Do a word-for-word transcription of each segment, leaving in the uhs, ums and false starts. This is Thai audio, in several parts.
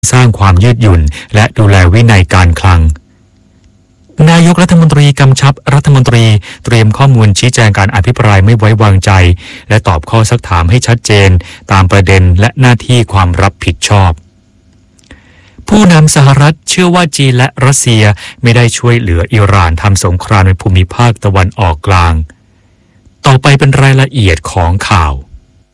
สร้างความยืดหยุ่นและดูแลวินัยการคลังนายกรัฐมนตรีกำชับรัฐมนตรีเตรียมข้อมูลชี้แจงการอภิปรายไม่ไว้วางใจและตอบข้อซักถามให้ชัดเจนตามประเด็นและหน้าที่ความรับผิดชอบผู้นำสหรัฐเชื่อว่าจีนและรัสเซียไม่ได้ช่วยเหลืออิหร่านทำสงครามในภูมิภาคตะวันออกกลางต่อไปเป็นรายละเอียดของข่าว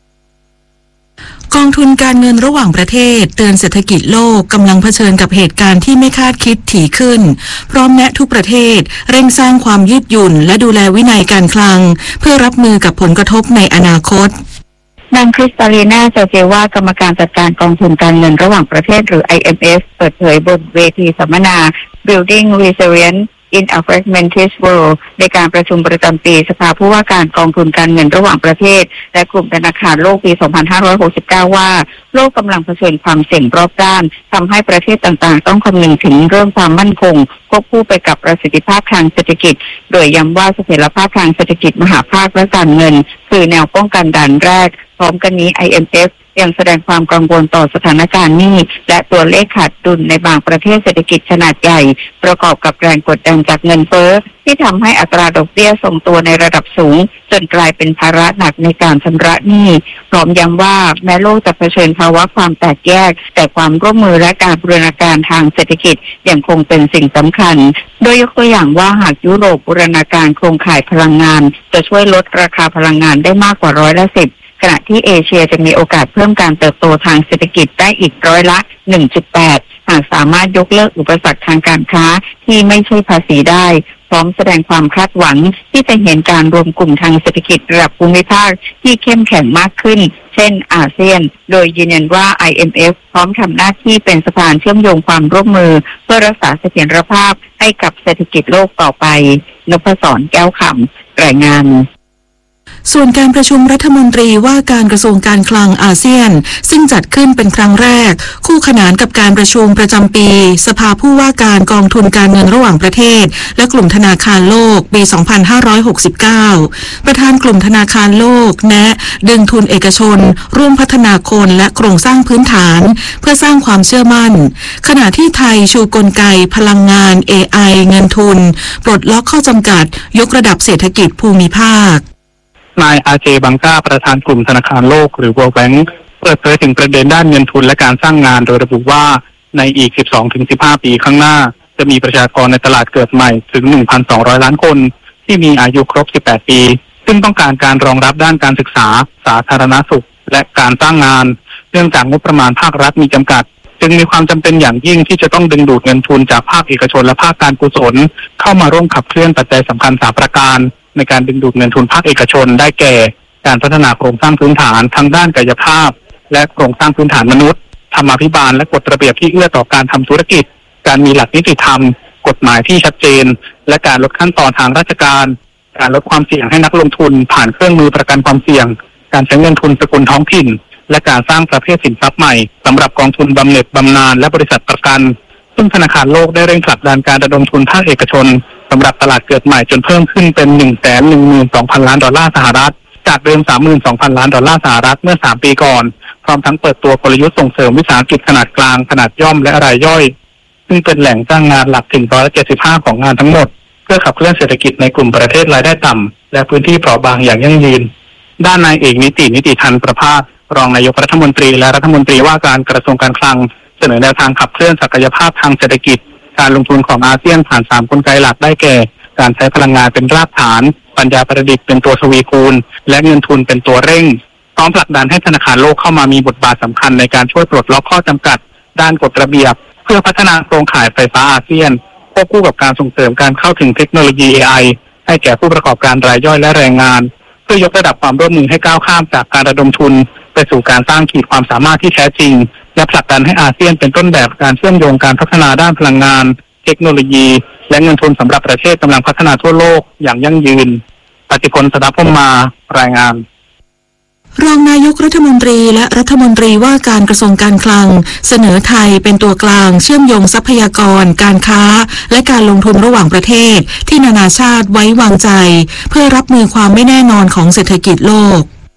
กองทุนการเงินระหว่างประเทศเตือนเศรษฐกิจโลกกำลังเผชิญกับเหตุการณ์ที่ไม่คาดคิดถี่ขึ้นพร้อมแนะทุกประเทศเร่งสร้างความยืดหยุ่นและดูแลวินัยการคลังเพื่อรับมือกับผลกระทบในอนาคตนางคริสตาลีนาเซเจวากรรมการจัดการกองทุนการเงินระหว่างประเทศหรือ ไอ เอ็ม เอฟ เปิดเผยบนเวทีสัมมนา Building Resilience in a Fragmented World ในการประชุมประจำปีสภาผู้ว่าการกองทุนการเงินระหว่างประเทศและกลุ่มธนาคารโลกปี สองพันห้าร้อยหกสิบเก้า ว่าโลกกำลังเผชิญความเสี่ยงรอบด้านทำให้ประเทศต่างๆต้องคำนึงถึงเรื่องความมั่นคงควบคู่ไปกับประสิทธิภาพทางเศรษฐกิจโดยย้ำว่าเสถียรภาพทางเศรษฐกิจมหาภาคและการเงินคือแนวป้องกันด่านแรกพร้อมกันนี้ ไอ เอ็ม เอฟ ยังแสดงความกังวลต่อสถานการณ์หนี้และตัวเลขขาดดุลในบางประเทศเศรษฐกิจขนาดใหญ่ประกอบกับแรงกดดันจากเงินเฟ้อที่ทำให้อัตราดอกเบี้ยทรงตัวในระดับสูงจนกลายเป็นภาระหนักในการชำระหนี้พร้อมย้ำว่าแม้โลกจะเผชิญภาวะความแตกแยกแต่ความร่วมมือและการบูรณาการทางเศรษฐกิจยังคงเป็นสิ่งสำคัญโดยยกตัวอย่างว่าหากยุโรปบูรณาการโครงข่ายพลังงานจะช่วยลดราคาพลังงานได้มากกว่าร้อยละสิบขณะที่เอเชียจะมีโอกาสเพิ่มการเติบโตทางเศรษฐกิจได้อีกร้อยละ หนึ่งจุดแปด หากสามารถยกเลิกอุปสรรคทางการค้าที่ไม่ใช่ภาษีได้พร้อมแสดงความคาดหวังที่จะเห็นการรวมกลุ่มทางเศรษฐกิจระดับภูมิภาคที่เข้มแข็งมากขึ้นเช่นอาเซียนโดยยืนยันว่า ไอ เอ็ม เอฟ พร้อมทำหน้าที่เป็นสะพานเชื่อมโยงความร่วมมือเพื่อรักษาเสถียรภาพให้กับเศรษฐกิจโลกต่อไปนพศรแก้วคำรายงานส่วนการประชุมรัฐมนตรีว่าการกระทรวงการคลังอาเซียนซึ่งจัดขึ้นเป็นครั้งแรกคู่ขนานกับการประชุมประจำปีสภาผู้ว่าการกองทุนการเงินระหว่างประเทศและกลุ่มธนาคารโลกปี สองพันห้าร้อยหกสิบเก้า ประธานกลุ่มธนาคารโลกแนะดึงทุนเอกชนร่วมพัฒนาคนและโครงสร้างพื้นฐานเพื่อสร้างความเชื่อมั่นขณะที่ไทยชูกลไกพลังงาน เอ ไอ เงินทุนปลดล็อกข้อจำกัดยกระดับเศรษฐกิจภูมิภาคนายอาเจบังกาประธานกลุ่มธนาคารโลกหรือ World Bank เปิดเผยถึงประเด็นด้านเงินทุนและการสร้างงานโดยระบุว่าในอีก สิบสองถึงสิบห้า ปีข้างหน้าจะมีประชากรในตลาดเกิดใหม่ถึง หนึ่งพันสองร้อย ล้านคนที่มีอายุครบ สิบแปด ปีซึ่งต้องการการรองรับด้านการศึกษาสาธารณสุขและการสร้างงานเนื่องจากงบประมาณภาครัฐมีจำกัดจึงมีความจำเป็นอย่างยิ่งที่จะต้องดึงดูดเงินทุนจากภาคเอกชนและภาคการกุศลเข้ามาร่วมขับเคลื่อนปัจจัยสำคัญสามประการในการดึงดูดเงินทุนภาคเอกชนได้แก่การพัฒนาโครงสร้างพื้นฐานทั้งด้านกายภาพและโครงสร้างพื้นฐานมนุษย์ธรรมาภิบาลและกฎระเบียบที่เอื้อต่อการทำธุรกิจการมีหลักนิติธรรมกฎหมายที่ชัดเจนและการลดขั้นตอนทางราชการการลดความเสี่ยงให้นักลงทุนผ่านเครื่องมือประกันความเสี่ยงการใช้เงินทุนสกุลท้องถิ่นและการสร้างประเภทสินทรัพย์ใหม่สำหรับกองทุนบำเหน็จบำนาญและบริษัทประกันซึ่งธนาคารโลกได้เร่งผลักดันการระดมทุนภาคเอกชนสำหรับตลาดเกิดใหม่จนเพิ่มขึ้นเป็น หนึ่งแสนหนึ่งหมื่นสองพัน ล้านดอลลาร์สหรัฐจากเดิม สามหมื่นสองพัน ล้านดอลลาร์สหรัฐเมื่อสามปีก่อนพร้อมทั้งเปิดตัวกลยุทธ์ส่งเสริมวิสาหกิจขนาดกลางขนาดย่อมและรายย่อยซึ่งเป็นแหล่งจ้างงานหลักถึงร้อยละเจ็ดสิบห้าของงานทั้งหมดเพื่อขับเคลื่อนเศรษฐกิจในกลุ่มประเทศรายได้ต่ำและพื้นที่เปราะบางอย่างยั่งยืนด้านนายเอกนิตินิติธันประภาสรองนายกรัฐมนตรีและรัฐมนตรีว่าการกระทรวงการคลังเสนอแนวทางขับเคลื่อนศักยภาพทางเศรษฐกิจการลงทุนของอาเซียนผ่านสามกลไกหลักได้แก่การใช้พลังงานเป็นรากฐานปัญญาประดิษฐ์เป็นตัวทวีคูณและเงินทุนเป็นตัวเร่งพร้อมผลักดันให้ธนาคารโลกเข้ามามีบทบาทสำคัญในการช่วยปลดล็อกข้อจำกัดด้านกฎระเบียบเพื่อพัฒนาโครงข่ายไฟฟ้าอาเซียนควบคู่กับการส่งเสริมการเข้าถึงเทคโนโลยี เอ ไอ ให้แก่ผู้ประกอบการรายย่อยและแรงงานเพื่อยกระดับความร่วมมือให้ก้าวข้ามจากการระดมทุนไปสู่การสร้างขีดความสามารถที่แท้จริงและผลักดันให้อาเซียนเป็นต้นแบบการเชื่อมโยงการพัฒนาด้านพลังงานเทคโนโลยีและเงินทุนสำหรับประเทศกำลังพัฒนาทั่วโลกอย่างยั่งยืนปฏิพล สดับพมมารายงานรองนายกรัฐมนตรีและรัฐมนตรีว่าการกระทรวงการคลังเสนอไทยเป็นตัวกลางเชื่อมโยงทรัพยากรการค้าและการลงทุนระหว่างประเทศที่นานาชาติไว้วางใจเพื่อรับมือความไม่แน่นอนของเศรษฐกิจโลก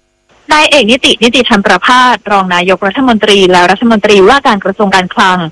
นายเอกนิตินิติธรรมประภาสรองนายกรัฐมนตรีและรัฐมนตรีว่าการกระทรวงการคลัง